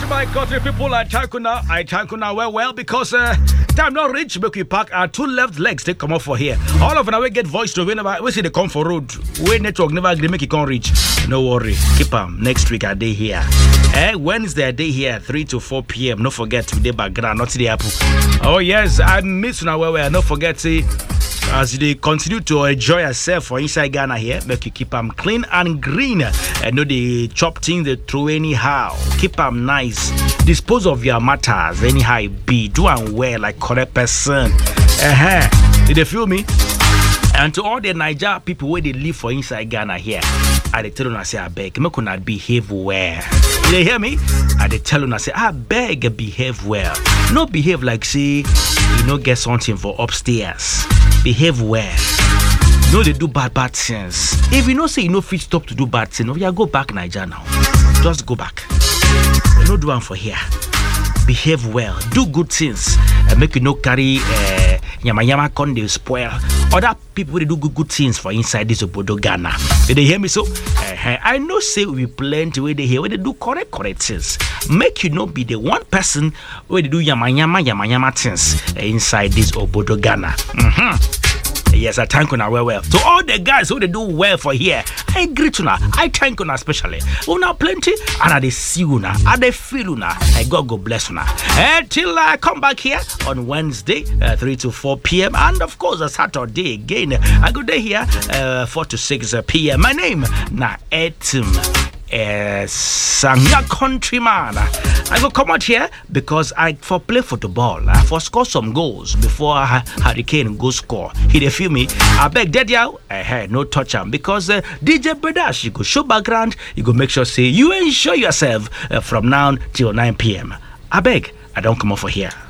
my country people, I thank you now well because time not reach, make we pack our two left legs, they come up for here. All of them we get voice to whenever we see they come for road. We network never agree, make it can't reach. No worry, keep them. Next week a day here. Wednesday a day here, 3 to 4 p.m. Don't forget to the background, not the apple. Oh yes, I miss now well. Don't forget to as they continue to enjoy yourself for inside Ghana here, make you keep them clean and green. And know they chop things they throw anyhow. Keep them nice. Dispose of your matters anyhow it be. Do and wear like correct person. Did they feel me? And to all the Niger people where they live for inside Ghana here, I they tell you I say I beg, make una behave well. Did they hear me? I they tell you I say I beg behave well. No behave like say you no get something for upstairs. Behave well. No, they do bad things. If you know say you no fit stop to do bad things, you go back Niger now. Just go back. You no do one for here. Behave well. Do good things. Make you no carry yama con they spoil. Other people they do good things for inside this Obodo Ghana. Did they hear me so? I know say we plenty where they hear where they do correct things. Make you not be the one person where they do yama things inside this Obodo Ghana. Yes, I thank you now well. To all the guys who they do well for here, I greet you now. I thank you now especially. Una plenty and I see you now. I they feel you now. I God bless you now. Till I come back here on Wednesday, 3 to 4 p.m. and of course a Saturday again. I go there here 4 to 6 p.m. My name na Etim. Sanya countryman. I go come out here because I for play football. I for score some goals before Hurricane go score. He dey feel me. I beg dead y'all. No touch him because DJ Bredash you go show background. You go make sure say you enjoy yourself from now till 9 p.m. I beg. I don't come over here.